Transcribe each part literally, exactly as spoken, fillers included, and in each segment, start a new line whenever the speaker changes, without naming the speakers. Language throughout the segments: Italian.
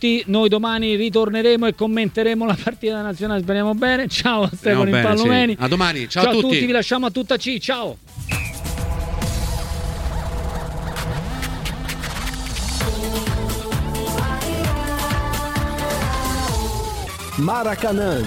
tutti, noi domani ritorneremo e commenteremo la partita nazionale, speriamo bene. Ciao a Stefano Impallomeni.
Sì. A domani, ciao,
ciao
a tutti.
tutti, vi lasciamo a tutta C, ciao.
Maracanã.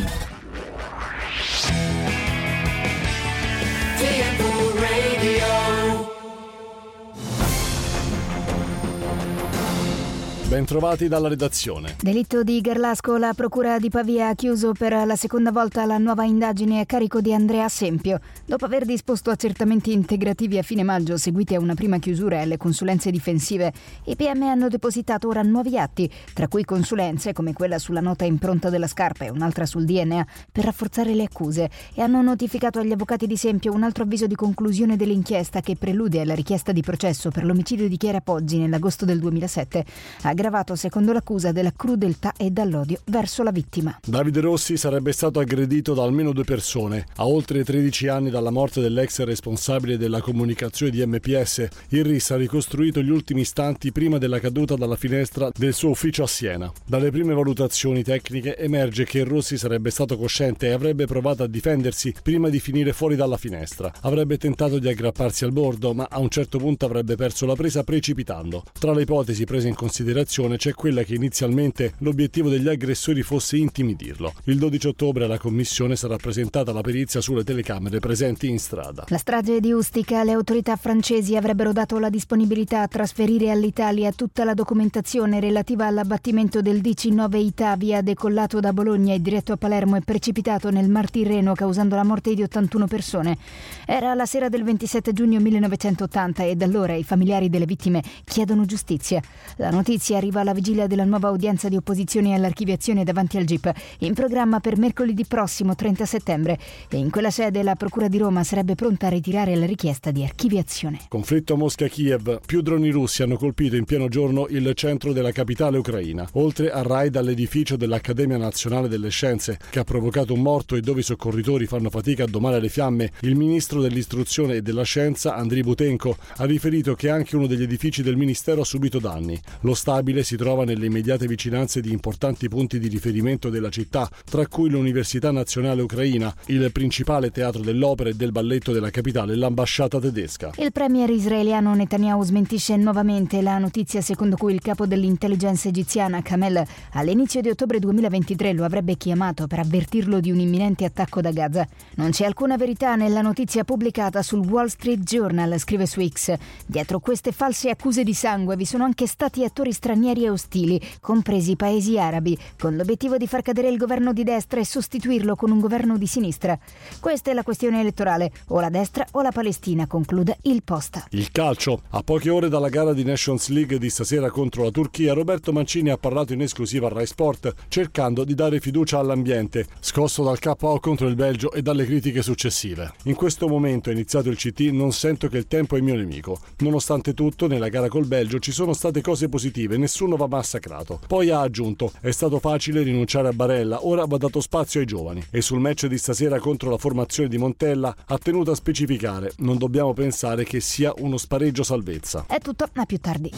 Bentrovati dalla redazione.
Delitto di Garlasco, la procura di Pavia ha chiuso per la seconda volta la nuova indagine a carico di Andrea Sempio. Dopo aver disposto accertamenti integrativi a fine maggio seguiti a una prima chiusura e alle consulenze difensive, i P M hanno depositato ora nuovi atti, tra cui consulenze come quella sulla nota impronta della scarpa e un'altra sul D N A per rafforzare le accuse, e hanno notificato agli avvocati di Sempio un altro avviso di conclusione dell'inchiesta che prelude alla richiesta di processo per l'omicidio di Chiara Poggi nell'agosto del duemilasette, aggravato secondo l'accusa della crudeltà e dall'odio verso la vittima.
Davide Rossi sarebbe stato aggredito da almeno due persone. A oltre tredici anni dalla morte dell'ex responsabile della comunicazione di M P S, il R I S ha ricostruito gli ultimi istanti prima della caduta dalla finestra del suo ufficio a Siena. Dalle prime valutazioni tecniche emerge che Rossi sarebbe stato cosciente e avrebbe provato a difendersi prima di finire fuori dalla finestra. Avrebbe tentato di aggrapparsi al bordo, ma a un certo punto avrebbe perso la presa precipitando. Tra le ipotesi prese in considerazione c'è quella che inizialmente l'obiettivo degli aggressori fosse intimidirlo. Il dodici ottobre alla commissione sarà presentata la perizia sulle telecamere presenti in strada.
La strage di Ustica, le autorità francesi avrebbero dato la disponibilità a trasferire all'Italia tutta la documentazione relativa all'abbattimento del D C nove Itavia, decollato da Bologna e diretto a Palermo e precipitato nel Mar Tirreno causando la morte di ottantuno persone. Era la sera del ventisette giugno millenovecentottanta e da allora i familiari delle vittime chiedono giustizia. La notizia arriva alla vigilia della nuova udienza di opposizione all'archiviazione davanti al G I P, in programma per mercoledì prossimo trenta settembre, e in quella sede la Procura di Roma sarebbe pronta a ritirare la richiesta di archiviazione.
Conflitto Mosca-Kiev. Più droni russi hanno colpito in pieno giorno il centro della capitale ucraina, oltre al raid all'edificio dell'Accademia Nazionale delle Scienze, che ha provocato un morto e dove i soccorritori fanno fatica a domare le fiamme. Il ministro dell'istruzione e della scienza, Andriy Butenko, ha riferito che anche uno degli edifici del ministero ha subito danni. Lo stabile si trova nelle immediate vicinanze di importanti punti di riferimento della città, tra cui l'Università Nazionale Ucraina, il principale teatro dell'opera e del balletto della capitale e l'ambasciata tedesca.
Il premier israeliano Netanyahu smentisce nuovamente la notizia secondo cui il capo dell'intelligence egiziana Kamel all'inizio di ottobre duemilaventitré lo avrebbe chiamato per avvertirlo di un imminente attacco da Gaza. Non c'è alcuna verità nella notizia pubblicata sul Wall Street Journal, scrive su X. Dietro queste false accuse di sangue vi sono anche stati attori stranieri e ostili, compresi i paesi arabi, con l'obiettivo di far cadere il governo di destra e sostituirlo con un governo di sinistra. Questa è la questione elettorale, o la destra o la Palestina, conclude il Post.
Il calcio. A poche ore dalla gara di Nations League di stasera contro la Turchia, Roberto Mancini ha parlato in esclusiva a Rai Sport, cercando di dare fiducia all'ambiente, scosso dal K O contro il Belgio e dalle critiche successive. In questo momento, è iniziato il C T, non sento che il tempo è mio nemico. Nonostante tutto, nella gara col Belgio ci sono state cose positive, nessuno va massacrato. Poi ha aggiunto: è stato facile rinunciare a Barella, ora va dato spazio ai giovani. E sul match di stasera contro la formazione di Montella ha tenuto a specificare: non dobbiamo pensare che sia uno spareggio salvezza.
È tutto, a più tardi.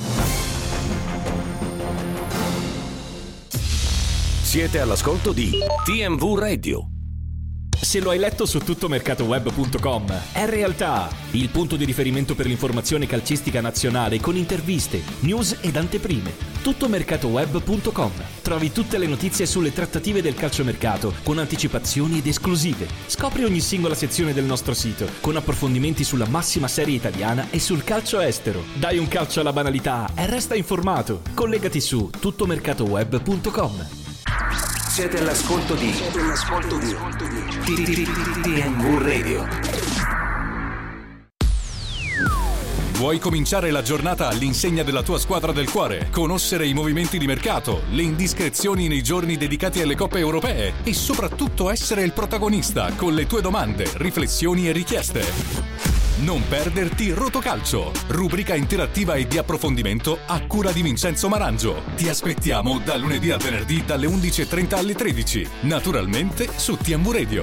Siete all'ascolto di T M V Radio.
Se lo hai letto su tuttomercatoweb punto com, è realtà, il punto di riferimento per l'informazione calcistica nazionale con interviste, news ed anteprime. tuttomercatoweb punto com. Trovi tutte le notizie sulle trattative del calciomercato con anticipazioni ed esclusive. Scopri ogni singola sezione del nostro sito con approfondimenti sulla massima serie italiana e sul calcio estero. Dai un calcio alla banalità e resta informato. Collegati su tuttomercatoweb punto com.
Siete all'ascolto di Siete all'ascolto di T M V Radio.
Vuoi cominciare la giornata all'insegna della tua squadra del cuore? Conoscere i movimenti di mercato, le indiscrezioni nei giorni dedicati alle coppe europee e soprattutto essere il protagonista con le tue domande, riflessioni e richieste? Non perderti Rotocalcio, rubrica interattiva e di approfondimento a cura di Vincenzo Marangio. Ti aspettiamo da lunedì a venerdì dalle undici e trenta alle tredici, naturalmente su T M V Radio.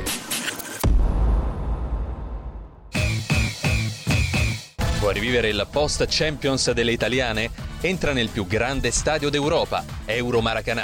Vuoi rivivere il post Champions delle italiane? Entra nel più grande stadio d'Europa, Euro Maracanã.